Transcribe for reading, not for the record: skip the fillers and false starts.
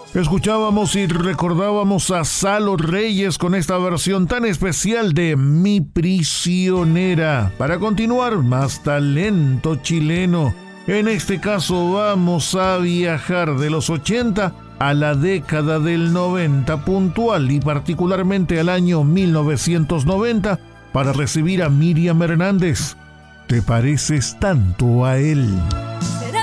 Escuchábamos y recordábamos a Salo Reyes con esta versión tan especial de Mi Prisionera. Para continuar, más talento chileno. En este caso vamos a viajar de los 80 a la década del 90 puntual y particularmente al año 1990 para recibir a Miriam Hernández. ¿Te pareces tanto a él?